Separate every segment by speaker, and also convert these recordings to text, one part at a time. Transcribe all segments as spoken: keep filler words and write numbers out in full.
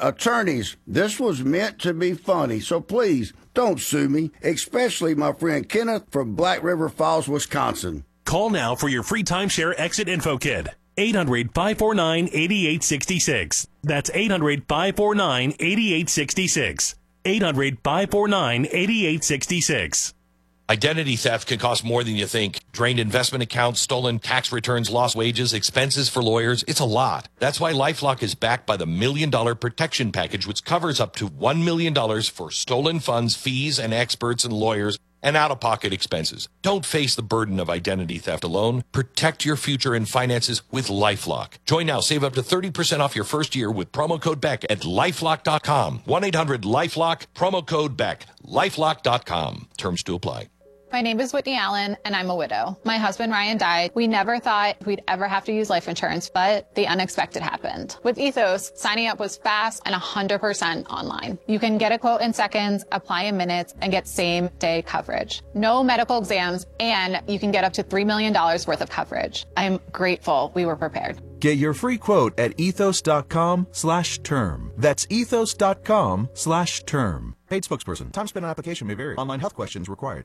Speaker 1: attorneys, this was meant to be funny, so please don't sue me, especially my friend Kenneth from Black River Falls, Wisconsin.
Speaker 2: Call now for your free timeshare exit info kit. eight hundred, five four nine, eight eight six six. That's eight hundred, five four nine, eight eight six six. eight hundred, five four nine, eight eight six six.
Speaker 3: Identity theft can cost more than you think. Drained investment accounts, stolen tax returns, lost wages, expenses for lawyers. It's a lot. That's why LifeLock is backed by the Million Dollar Protection Package, which covers up to one million dollars for stolen funds, fees, and experts and lawyers, and out-of-pocket expenses. Don't face the burden of identity theft alone. Protect your future and finances with LifeLock. Join now. Save up to thirty percent off your first year with promo code Beck at lifelock dot com. one eight hundred lifelock, promo code Beck. lifelock dot com. Terms to apply.
Speaker 4: My name is Whitney Allen, and I'm a widow. My husband, Ryan, died. We never thought we'd ever have to use life insurance, but the unexpected happened. With Ethos, signing up was fast and one hundred percent online. You can get a quote in seconds, apply in minutes, and get same-day coverage. No medical exams, and you can get up to three million dollars worth of coverage. I'm grateful we were prepared.
Speaker 5: Get your free quote at ethos.com slash term. That's ethos.com slash term. Paid spokesperson. Time spent on application may vary. Online health questions required.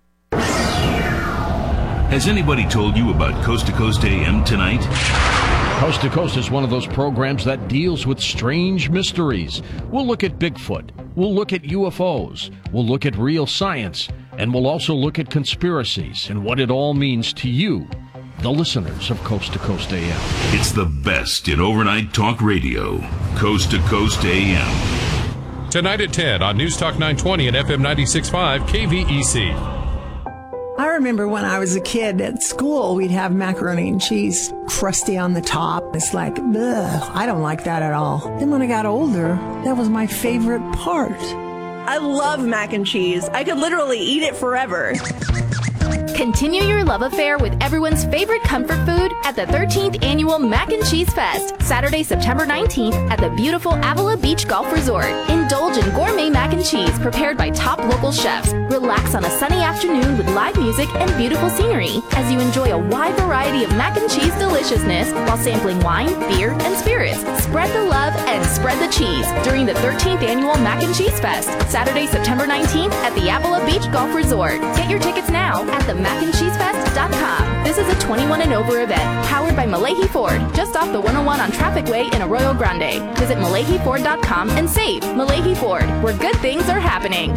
Speaker 6: Has anybody told you about Coast to Coast A M tonight?
Speaker 7: Coast to Coast is one of those programs that deals with strange mysteries. We'll look at Bigfoot. We'll look at U F Os. We'll look at real science. And we'll also look at conspiracies and what it all means to you, the listeners of Coast to Coast A M.
Speaker 6: It's the best in overnight talk radio. Coast to Coast A M.
Speaker 8: Tonight at ten on News Talk nine twenty and F M ninety-six point five K V E C.
Speaker 9: I remember when I was a kid at school, we'd have macaroni and cheese crusty on the top. It's like, ugh, I don't like that at all. Then when I got older, that was my favorite part.
Speaker 10: I love mac and cheese. I could literally eat it forever.
Speaker 11: Continue your love affair with everyone's favorite comfort food at the thirteenth Annual Mac and Cheese Fest, Saturday, September nineteenth at the beautiful Avila Beach Golf Resort. Indulge in gourmet mac and cheese prepared by top local chefs. Relax on a sunny afternoon with live music and beautiful scenery as you enjoy a wide variety of mac and cheese deliciousness while sampling wine, beer, and spirits. Spread the love and spread the cheese during the thirteenth Annual Mac and Cheese Fest, Saturday, September nineteenth at the Avila Beach Golf Resort. Get your tickets now at the mac and cheese fest dot com. This is a twenty-one and over event powered by Malahi Ford, just off the one oh one on Traffic Way in Arroyo Grande. Visit malahi ford dot com and save. Malahi Ford, where good things are happening.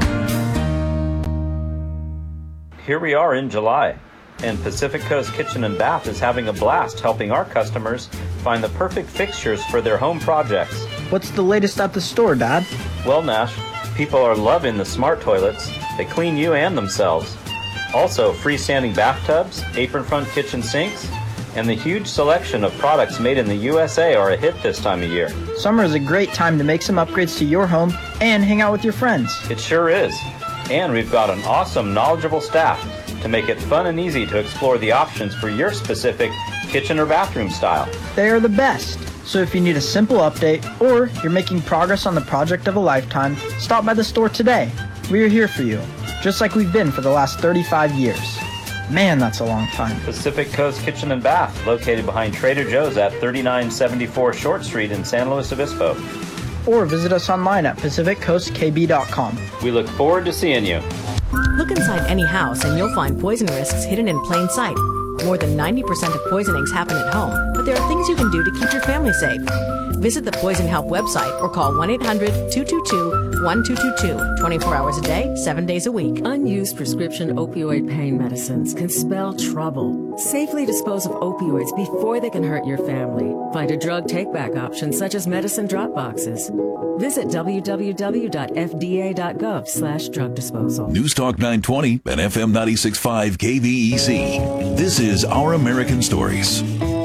Speaker 12: Here we are in July, and Pacific Coast Kitchen and Bath is having a blast helping our customers find the perfect fixtures for their home projects.
Speaker 13: What's the latest at the store, Dad?
Speaker 12: Well, Nash, people are loving the smart toilets. They clean you and themselves. Also, freestanding bathtubs, apron front kitchen sinks, and the huge selection of products made in the U S A are a hit this time of year.
Speaker 13: Summer is a great time to make some upgrades to your home and hang out with your friends.
Speaker 12: It sure is. And we've got an awesome, knowledgeable staff to make it fun and easy to explore the options for your specific kitchen or bathroom style.
Speaker 13: They are the best. So if you need a simple update or you're making progress on the project of a lifetime, stop by the store today. We are here for you, just like we've been for the last thirty-five years. Man, that's a long time.
Speaker 12: Pacific Coast Kitchen and Bath, located behind Trader Joe's at thirty-nine seventy-four Short Street in San Luis Obispo.
Speaker 13: Or visit us online at pacific coast k b dot com.
Speaker 12: We look forward to seeing you.
Speaker 14: Look inside any house and you'll find poison risks hidden in plain sight. More than ninety percent of poisonings happen at home, but there are things you can do to keep your family safe. Visit the Poison Help website or call one eight hundred two two two one two two two, twenty-four hours a day, seven days a week.
Speaker 15: Unused prescription opioid pain medicines can spell trouble. Safely dispose of opioids before they can hurt your family. Find a drug take-back option such as medicine drop boxes. Visit w w w dot f d a dot gov slash drug disposal.
Speaker 6: News Talk nine twenty and F M ninety-six point five K V E C. This is Our American Stories.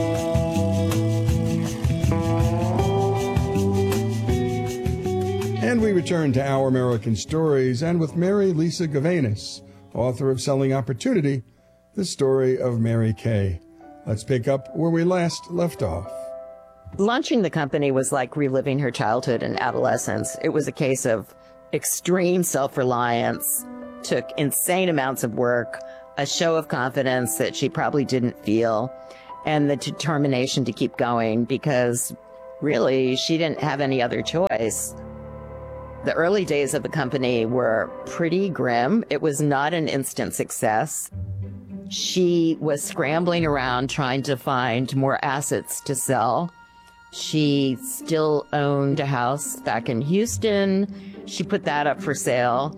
Speaker 16: And we return to Our American Stories, and with Mary Lisa Gavanis, author of Selling Opportunity, the story of Mary Kay. Let's pick up where we last left off.
Speaker 17: Launching the company was like reliving her childhood and adolescence. It was a case of extreme self-reliance, took insane amounts of work, a show of confidence that she probably didn't feel, and the determination to keep going because really, she didn't have any other choice. The early days of the company were pretty grim. It was not an instant success. She was scrambling around trying to find more assets to sell. She still owned a house back in Houston. She put that up for sale.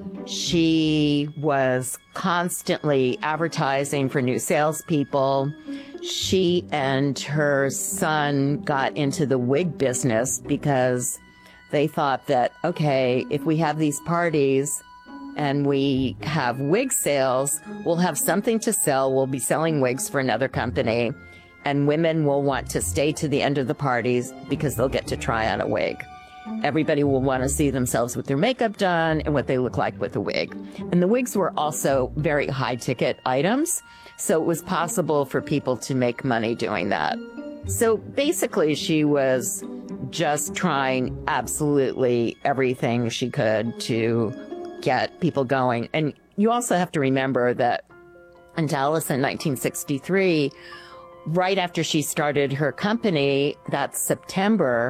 Speaker 17: She was constantly advertising for new salespeople. She and her son got into the wig business because they thought that, okay, if we have these parties and we have wig sales, we'll have something to sell. We'll be selling wigs for another company, and women will want to stay to the end of the parties because they'll get to try on a wig. Everybody will want to see themselves with their makeup done and what they look like with a wig. And the wigs were also very high-ticket items, so it was possible for people to make money doing that. So basically, she was just trying absolutely everything she could to get people going. And you also have to remember that in Dallas in nineteen sixty-three, right after she started her company, that September,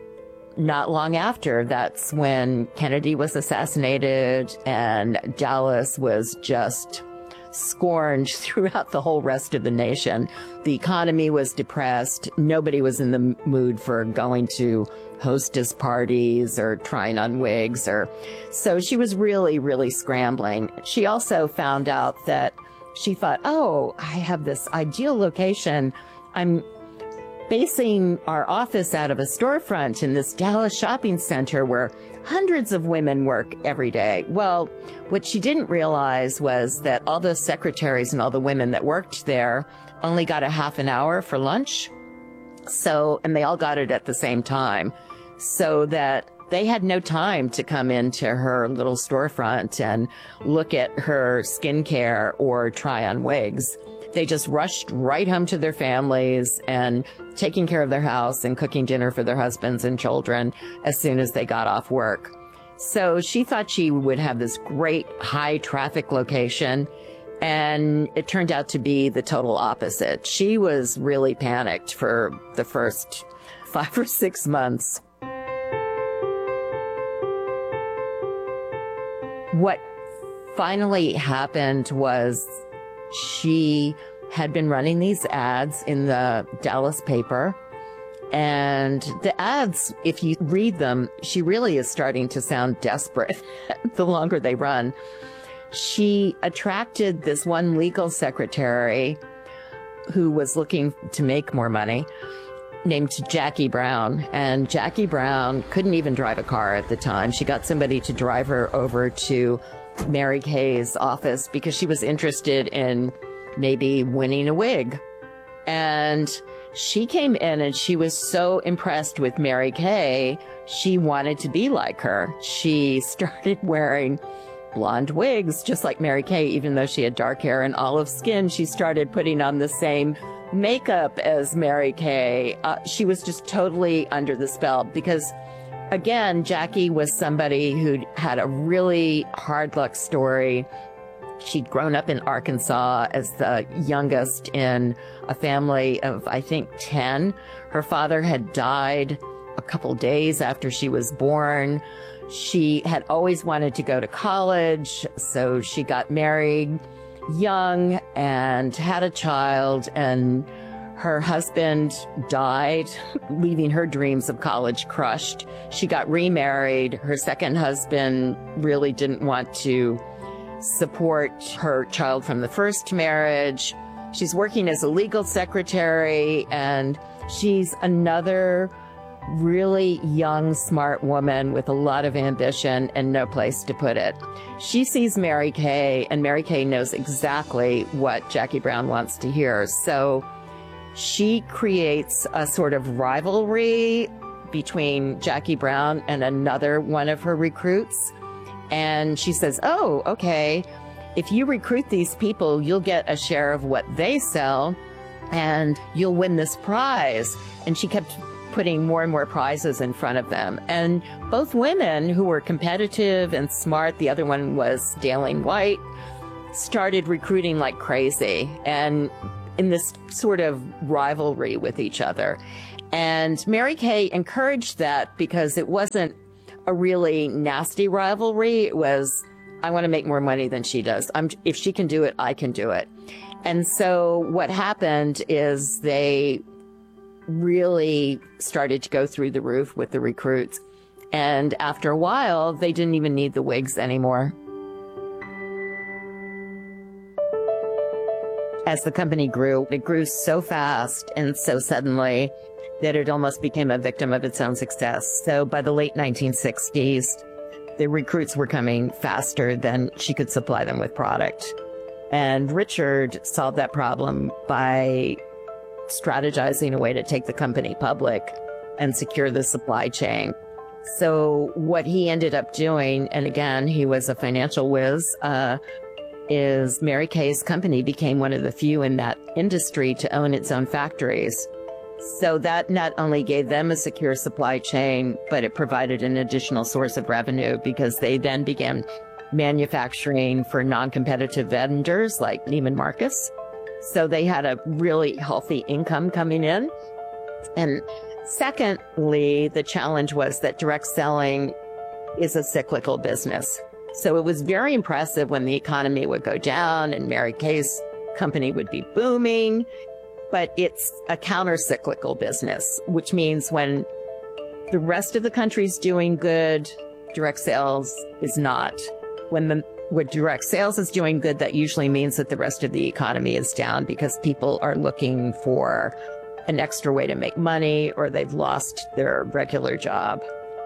Speaker 17: not long after, that's when Kennedy was assassinated and Dallas was just scorned throughout the whole rest of the nation. The economy was depressed. Nobody was in the mood for going to hostess parties or trying on wigs, or so she was really, really scrambling. She also found out that she thought, oh, I have this ideal location. I'm basing our office out of a storefront in this Dallas shopping center where hundreds of women work every day. Well, what she didn't realize was that all the secretaries and all the women that worked there only got a half an hour for lunch. So, and they all got it at the same time, so that they had no time to come into her little storefront and look at her skincare or try on wigs. They just rushed right home to their families and taking care of their house and cooking dinner for their husbands and children as soon as they got off work. So she thought she would have this great high traffic location, and it turned out to be the total opposite. She was really panicked for the first five or six months. What finally happened was she had been running these ads in the Dallas paper, and the ads, if you read them, she really is starting to sound desperate the longer they run. She attracted this one legal secretary who was looking to make more money, named Jackie Brown. And Jackie Brown couldn't even drive a car at the time. She got somebody to drive her over to Mary Kay's office because she was interested in maybe winning a wig. And she came in and she was so impressed with Mary Kay, she wanted to be like her. She started wearing blonde wigs just like Mary Kay, even though she had dark hair and olive skin. She started putting on the same makeup as Mary Kay. Uh, she was just totally under the spell because, again, Jackie was somebody who had a really hard luck story. She'd grown up in Arkansas as the youngest in a family of, I think, ten. Her father had died a couple days after she was born. She had always wanted to go to college, so she got married young and had a child, and her husband died, leaving her dreams of college crushed. She got remarried. Her second husband really didn't want to support her child from the first marriage. She's working as a legal secretary, and she's another really young, smart woman with a lot of ambition and no place to put it. She sees Mary Kay, and Mary Kay knows exactly what Jackie Brown wants to hear. So she creates a sort of rivalry between Jackie Brown and another one of her recruits. And she says, oh, okay, if you recruit these people, you'll get a share of what they sell and you'll win this prize. And she kept putting more and more prizes in front of them. And both women who were competitive and smart, the other one was Daleen White, started recruiting like crazy and in this sort of rivalry with each other. And Mary Kay encouraged that because it wasn't a really nasty rivalry. It was, I want to make more money than she does. I'm, if she can do it, I can do it. And so what happened is they really started to go through the roof with the recruits. And after a while, they didn't even need the wigs anymore. As the company grew, it grew so fast and so suddenly that it almost became a victim of its own success. So by the late nineteen sixties, the recruits were coming faster than she could supply them with product. And Richard solved that problem by strategizing a way to take the company public and secure the supply chain. So what he ended up doing, and again, he was a financial whiz, uh, is Mary Kay's company became one of the few in that industry to own its own factories. So that not only gave them a secure supply chain, but it provided an additional source of revenue because they then began manufacturing for non-competitive vendors like Neiman Marcus. So they had a really healthy income coming in. And secondly, the challenge was that direct selling is a cyclical business. So it was very impressive when the economy would go down and Mary Kay's company would be booming, but it's a counter-cyclical business, which means when the rest of the country's doing good, direct sales is not. When the when direct sales is doing good, that usually means that the rest of the economy is down because people are looking for an extra way to make money or they've lost their regular job.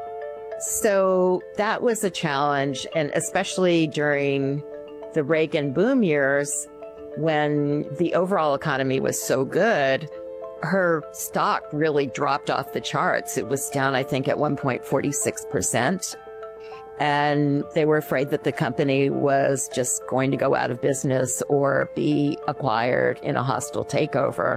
Speaker 17: So that was a challenge, and especially during the Reagan boom years, when the overall economy was so good, her stock really dropped off the charts. It was down, I think, at one point forty-six percent. And they were afraid that the company was just going to go out of business or be acquired in a hostile takeover.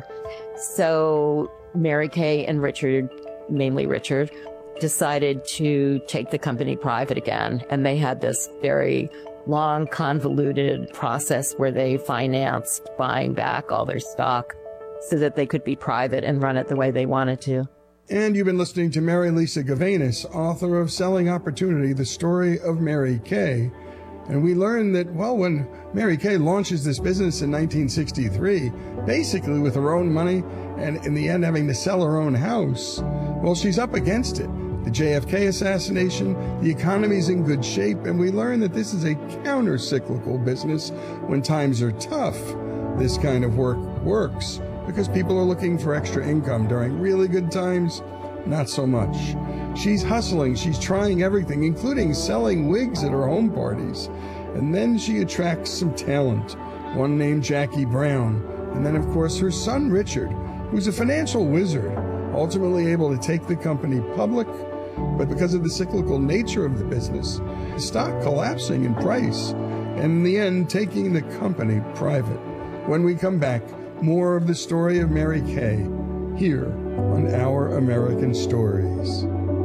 Speaker 17: So Mary Kay and Richard, mainly Richard, decided to take the company private again. And they had this very long, convoluted process where they financed buying back all their stock so that they could be private and run it the way they wanted to.
Speaker 16: And you've been listening to Mary Lisa Gavanis, author of Selling Opportunity, The Story of Mary Kay. And we learned that, well, when Mary Kay launches this business in nineteen sixty-three, basically with her own money and in the end having to sell her own house, well, she's up against it. The J F K assassination, the economy's in good shape, and we learn that this is a counter-cyclical business. When times are tough, this kind of work works because people are looking for extra income. During really good times, not so much. She's hustling, she's trying everything, including selling wigs at her home parties. And then she attracts some talent, one named Jackie Brown. And then, of course, her son Richard, who's a financial wizard, ultimately able to take the company public. But because of the cyclical nature of the business, the stock collapsing in price, and in the end, taking the company private. When we come back, more of the story of Mary Kay here on Our American Stories.